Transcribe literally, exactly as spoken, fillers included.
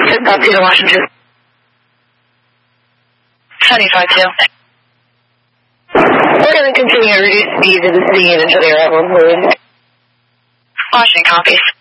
South Seattle, Washington. seventy-five two. We're going to continue to reduce speed to the scene until the arrival of fluid. Washington copies.